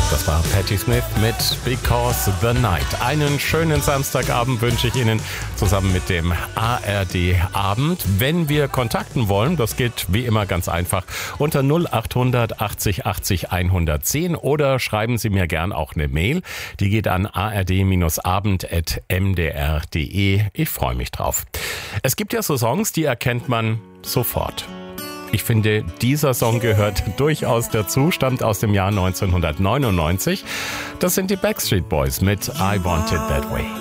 Das war Patti Smith mit Because the Night. Einen schönen Samstagabend wünsche ich Ihnen zusammen mit dem ARD-Abend. Wenn wir kontakten wollen, das geht wie immer ganz einfach unter 0800 80 80 110 oder schreiben Sie mir gern auch eine Mail. Die geht an ard-abend@mdr.de. Ich freue mich drauf. Es gibt ja so Songs, die erkennt man sofort. Ich finde, dieser Song gehört durchaus dazu, stammt aus dem Jahr 1999. Das sind die Backstreet Boys mit I Want It That Way.